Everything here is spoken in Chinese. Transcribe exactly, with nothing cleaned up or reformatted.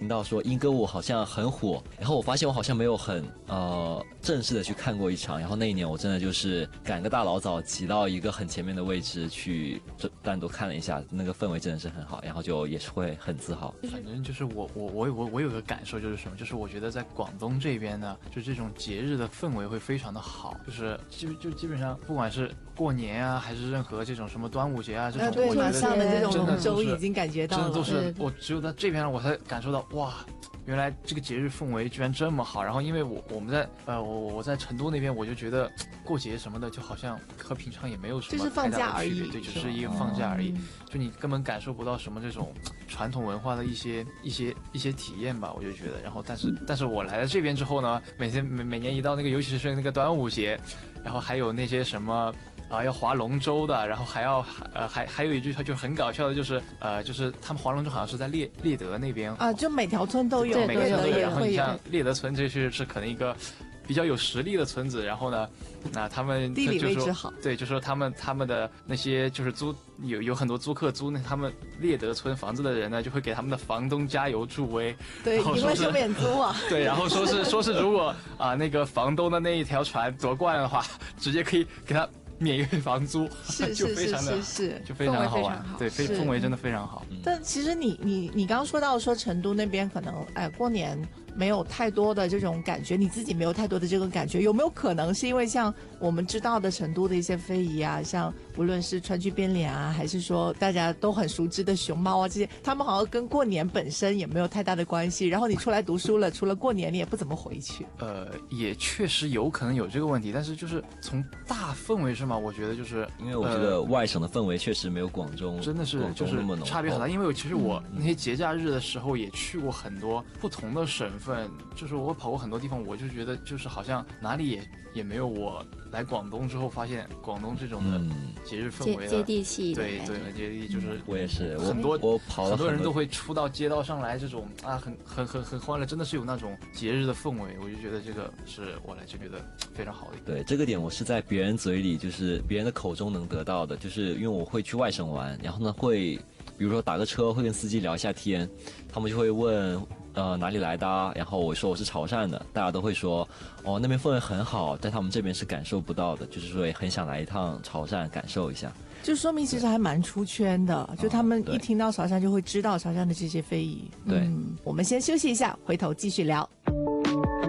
到说英歌舞好像很火，然后我发现我好像没有很呃正式的去看过一场，然后那一年我真的就是赶个大老早挤到一个很前面的位置去单独看了一下，那个氛围真的是很好，然后就也是会很自豪。 反正就是我我我我我有个感受就是什么，就是我觉得在广东这边呢，就这种节日的氛围会非常的好，就是基就基本上不管是过年啊，还是任何这种什么端午节啊这种， 啊对， 我觉得马上的这种真的龙舟已经感觉到了， 真的都是我只有在这边我才感受到哇。原来这个节日氛围居然这么好，然后因为我我们在呃我我在成都那边，我就觉得过节什么的就好像和平常也没有什么就是放假而已， 对，只是一个放假而已，就你根本感受不到什么这种传统文化的一些一些一些体验吧，我就觉得。然后但是但是我来了这边之后呢，每天每每年一到那个，尤其是那个端午节，然后还有那些什么。啊，要划龙舟的，然后还要呃，还还有一句就很搞笑的，就是呃，就是他们划龙舟好像是在列列德那边啊，就每条村都有， 每个村都有。然后你像有列德村，这是是可能一个比较有实力的村子，然后呢，那他们地理位置好， 对，就说他们他们的那些就是租有有很多租客租那他们列德村房子的人呢，就会给他们的房东加油助威， 对，因为是免租啊， 对，然后说是说是如果啊那个房东的那一条船夺冠的话，直接可以给他。免月房租， 是就非常的是是是， 就非常好玩，对，非氛围真的非常好。 但其实你你你刚刚说到说成都那边可能哎过年没有太多的这种感觉，你自己没有太多的这个感觉，有没有可能是因为像我们知道的成都的一些非遗啊，像无论是川剧变脸啊，还是说大家都很熟知的熊猫啊这些，他们好像跟过年本身也没有太大的关系。然后你出来读书了，除了过年你也不怎么回去。 呃，也确实有可能有这个问题，但是就是从大氛围上嘛，我觉得就是因为我觉得外省的氛围确实没有广州、 呃、真的是就是差别很大。因为其实我那些节假日的时候也去过很多不同的省份，就是我跑过很多地方，我就觉得就是好像哪里也也没有我来广东之后发现广东这种的节日氛围的、 嗯、接地气的， 对对，接地气就是我也是很多我跑了很多人都会出到街道上来，这种啊很很很很欢乐，真的是有那种节日的氛围，我就觉得这个是我来这边的非常好的一个。 对，这个点我是在别人嘴里，就是别人的口中能得到的，就是因为我会去外省玩，然后呢会比如说打个车会跟司机聊一下天，他们就会问呃哪里来的啊，然后我说我是潮汕的，大家都会说哦那边氛围很好，在他们这边是感受不到的，就是说也很想来一趟潮汕感受一下， 就说明其实还蛮出圈的，就他们一听到潮汕就会知道潮汕的这些非遗。 对、 嗯，我们先休息一下，回头继续聊。